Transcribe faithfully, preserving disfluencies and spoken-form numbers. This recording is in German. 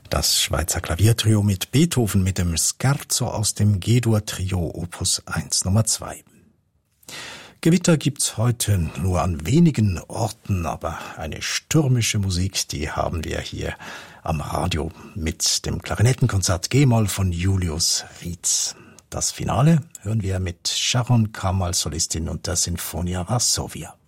Das Schweizer Klaviertrio mit Beethoven mit dem Scherzo aus dem G-Dur-Trio Opus eins Nummer zwei. Gewitter gibt's heute nur an wenigen Orten, aber eine stürmische Musik, die haben wir hier am Radio mit dem Klarinettenkonzert G-Moll von Julius Rietz. Das Finale hören wir mit Sharon Kamal, Solistin und der Sinfonia Varsovia.